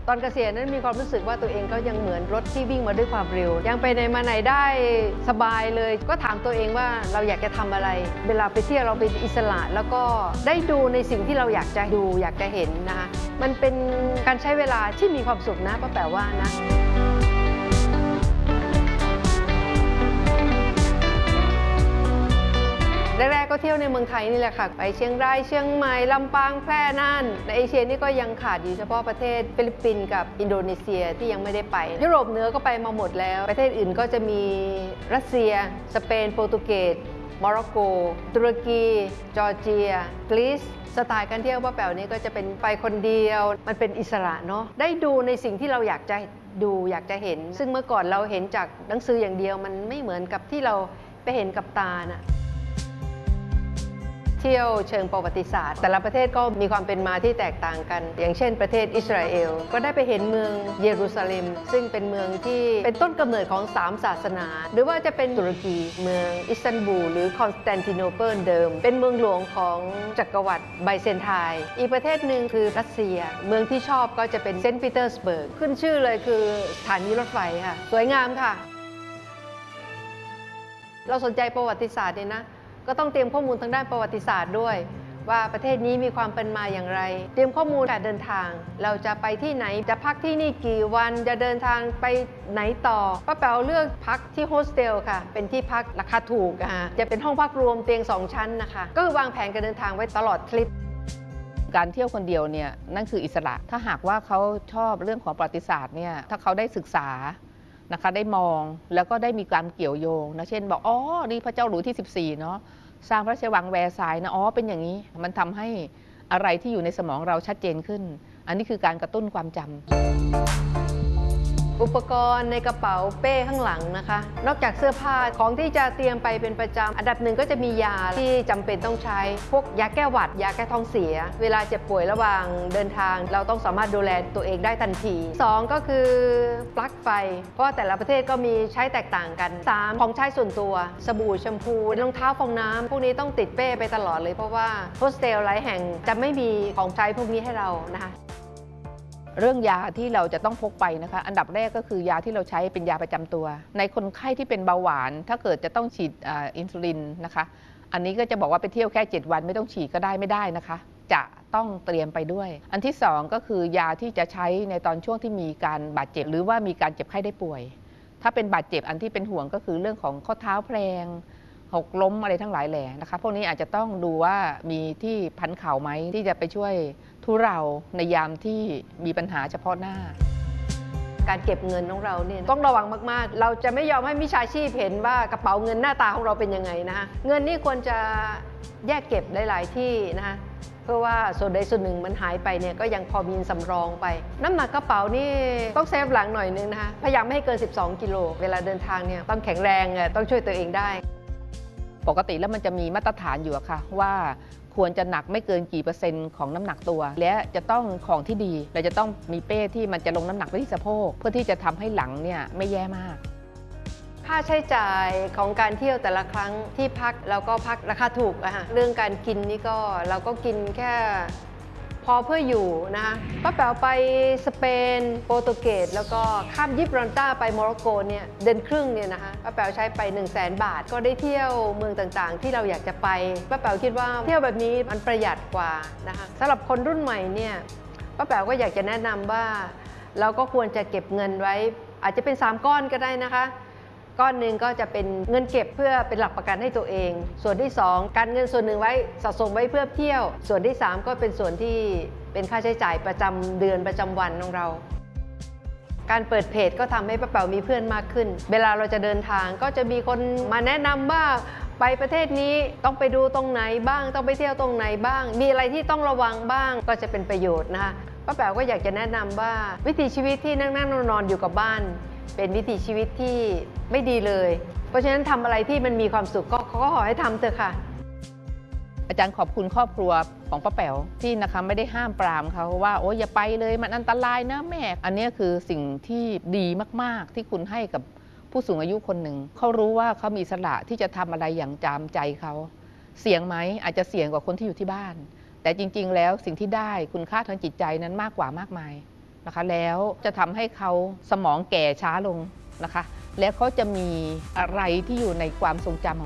ตอนเกษียณนั้นมีความรู้สึกว่าตัวเองก็ยังเหมือนรถที่วิ่งมาด้วยความเร็วยังไปไหนมาไหนได้สบายเลยก็ถามตัวเองว่าเราอยากจะทำอะไรเวลาไปเที่ยวเราเป็นอิสระแล้วก็ได้ดูในสิ่งที่เราอยากจะดูอยากจะเห็นนะคะมันเป็นการใช้เวลาที่มีความสุขนะป้าแป๋วว่านะแรกๆก็เที่ยวในเมืองไทยนี่แหละค่ะไปเชียงรายเชียงใหม่ลำปางแพร่น่านในเอเชียนี่ก็ยังขาดอยู่เฉพาะประเทศฟิลิปปินส์กับอินโดนีเซียที่ยังไม่ได้ไปยุโรปเหนือก็ไปมาหมดแล้วประเทศอื่นก็จะมีรัสเซียสเปนโปรตุเกสโมร็อกโกตุรกีจอร์เจียกรีซสไตล์การเที่ยวป้าแป๋วนี่ก็จะเป็นไปคนเดียวมันเป็นอิสระเนาะได้ดูในสิ่งที่เราอยากจะดูอยากจะเห็นซึ่งเมื่อก่อนเราเห็นจากหนังสืออย่างเดียวมันไม่เหมือนกับที่เราไปเห็นกับตานะเที่ยวเชิงประวัติศาสตร์แต่ละประเทศก็มีความเป็นมาที่แตกต่างกันอย่างเช่นประเทศอิสราเอลก็ได้ไปเห็นเมืองเยรูซาเล็มซึ่งเป็นเมืองที่เป็นต้นกำเนิดของ3ศาสนาหรือว่าจะเป็นตุรกีเมืองอิสตันบูลหรือคอนสแตนติโนเปิลเดิมเป็นเมืองหลวงของจักรวรรดิไบเซนไทน์อีกประเทศหนึ่งคือรัสเซียเมืองที่ชอบก็จะเป็นเซนต์ปีเตอร์สเบิร์กขึ้นชื่อเลยคือสถานีรถไฟค่ะสวยงามค่ะเราสนใจประวัติศาสตร์เนี่ยนะก็ต้องเตรียมข้อมูลทางด้านประวัติศาสตร์ด้วยว่าประเทศนี้มีความเป็นมาอย่างไรเตรียมข้อมูลการเดินทางเราจะไปที่ไหนจะพักที่นี่กี่วันจะเดินทางไปไหนต่อป้าแป๋วเลือกพักที่โฮสเทลค่ะเป็นที่พักราคาถูกจะเป็นห้องพักรวมเตียง2ชั้นนะคะก็วางแผนการเดินทางไว้ตลอดทริปการเที่ยวคนเดียวเนี่ยนั่นคืออิสระถ้าหากว่าเขาชอบเรื่องของประวัติศาสตร์เนี่ยถ้าเขาได้ศึกษานะคะได้มองแล้วก็ได้มีการเกี่ยวโยงนะเช่นบอกอ๋อนี่พระเจ้าหลุยที่14เนาะสร้างพระราชวังแวร์ซายน์นะอ๋อเป็นอย่างนี้มันทำให้อะไรที่อยู่ในสมองเราชัดเจนขึ้นอันนี้คือการกระตุ้นความจำอุปกรณ์ในกระเป๋าเป้ข้างหลังนะคะนอกจากเสื้อผ้าของที่จะเตรียมไปเป็นประจำอันดับหนึ่งก็จะมียาที่จำเป็นต้องใช้พวกยาแก้หวัดยาแก้ท้องเสียเวลาเจ็บป่วยระหว่างเดินทางเราต้องสามารถดูแลตัวเองได้ทันที2ก็คือปลั๊กไฟเพราะแต่ละประเทศก็มีใช้แตกต่างกัน3ของใช้ส่วนตัวสบู่แชมพูรองเท้าฟองน้ำพวกนี้ต้องติดเป้ไปตลอดเลยเพราะว่าโฮสเทลหลายแห่งจะไม่มีของใช้พวกนี้ให้เรานะคะเรื่องยาที่เราจะต้องพกไปนะคะอันดับแรกก็คือยาที่เราใช้เป็นยาประจำตัวในคนไข้ที่เป็นเบาหวานถ้าเกิดจะต้องฉีดอินซูลินนะคะอันนี้ก็จะบอกว่าไปเที่ยวแค่7วันไม่ต้องฉีดก็ได้ไม่ได้นะคะจะต้องเตรียมไปด้วยอันที่2ก็คือยาที่จะใช้ในตอนช่วงที่มีการบาดเจ็บหรือว่ามีการเจ็บไข้ได้ป่วยถ้าเป็นบาดเจ็บอันที่เป็นห่วงก็คือเรื่องของข้อเท้าแพลงหกล้มอะไรทั้งหลายแหล่นะคะพวกนี้อาจจะต้องดูว่ามีที่พันเข่าไหมที่จะไปช่วยทุเราในยามที่มีปัญหาเฉพาะหน้าการเก็บเงินของเราเนี่ยต้องระวังมากๆเราจะไม่ยอมให้มิจฉาชีพเห็นว่ากระเป๋าเงินหน้าตาของเราเป็นยังไงนะคะเงินนี่ควรจะแยกเก็บหลายๆที่นะคะเพื่อว่าส่วนใดส่วนหนึ่งมันหายไปเนี่ยก็ยังพอมีสำรองไปน้ำหนักกระเป๋านี่ต้องเซฟหลังหน่อยนึงนะคะพยายามไม่ให้เกิน12กิโลเวลาเดินทางเนี่ยต้องแข็งแรงต้องช่วยตัวเองได้ปกติแล้วมันจะมีมาตรฐานอยู่ค่ะว่าควรจะหนักไม่เกินกี่เปอร์เซ็นต์ของน้ำหนักตัวและจะต้องของที่ดีเราจะต้องมีเป้ที่มันจะลงน้ำหนักไปที่สะโพกเพื่อที่จะทำให้หลังเนี่ยไม่แย่มากค่าใช้จ่ายของการเที่ยวแต่ละครั้งที่พักเราก็พักราคาถูกเรื่องการกินนี่ก็เราก็กินแค่พอเพื่ออยู่นะคะป้าแป๋วไปสเปนโปรตุเกสแล้วก็ข้ามยิบรัลตาไปโมร็อกโกเนี่ยเดือนครึ่งเนี่ยนะคะป้าแป๋วใช้ไป100,000 บาทก็ได้เที่ยวเมืองต่างๆที่เราอยากจะไปป้าแป๋วคิดว่าเที่ยวแบบนี้มันประหยัดกว่านะคะสำหรับคนรุ่นใหม่เนี่ยป้าแป๋วก็อยากจะแนะนำว่าเราก็ควรจะเก็บเงินไว้อาจจะเป็น3ก้อนก็ได้นะคะก้อนหนึ่งก็จะเป็นเงินเก็บเพื่อเป็นหลักประกันให้ตัวเองส่วนที่2การเงินส่วนหนึ่งไว้สะสมไว้เพื่อเที่ยวส่วนที่3ก็เป็นส่วนที่เป็นค่าใช้จ่ายประจำเดือนประจำวันของเราการเปิดเพจก็ทำให้ป้าแป๋วมีเพื่อนมากขึ้นเวลาเราจะเดินทางก็จะมีคนมาแนะนำว่าไปประเทศนี้ต้องไปดูตรงไหนบ้างต้องไปเที่ยวตรงไหนบ้างมีอะไรที่ต้องระวังบ้างก็จะเป็นประโยชน์นะคะป้าแป๋วก็อยากจะแนะนำว่าวิถีชีวิตที่นั่งนอนอยู่กับบ้านเป็นวิถีชีวิตที่ไม่ดีเลยเพราะฉะนั้นทำอะไรที่มันมีความสุขก็ขอให้ทำเถอะค่ะอาจารย์ขอบคุณครอบครัวของป้าแป๋วที่นะคะไม่ได้ห้ามปรามเขาว่าโอ้ยอย่าไปเลยมันอันตรายนะแม่อันนี้คือสิ่งที่ดีมากๆที่คุณให้กับผู้สูงอายุคนหนึ่งเขารู้ว่าเขามีอิสระที่จะทำอะไรอย่างจามใจเขาเสี่ยงไหมอาจจะเสี่ยงกว่าคนที่อยู่ที่บ้านแต่จริงๆแล้วสิ่งที่ได้คุณค่าทางจิตใจนั้นมากกว่ามากมายนะคะแล้วจะทำให้เขาสมองแก่ช้าลงนะคะแล้วเขาจะมีอะไรที่อยู่ในความทรงจำของ